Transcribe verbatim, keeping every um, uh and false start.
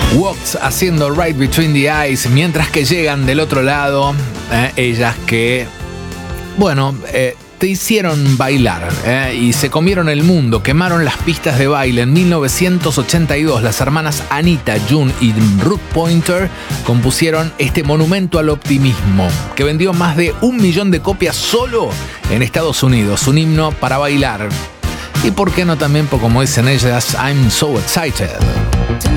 Walks haciendo Right Between the Eyes, mientras que llegan del otro lado eh, ellas que, bueno, eh, te hicieron bailar eh, y se comieron el mundo, quemaron las pistas de baile. En mil novecientos ochenta y dos, las hermanas Anita, June y Ruth Pointer compusieron este monumento al optimismo, que vendió más de un millón de copias solo en Estados Unidos. Un himno para bailar. Y por qué no también, como dicen ellas, I'm so excited.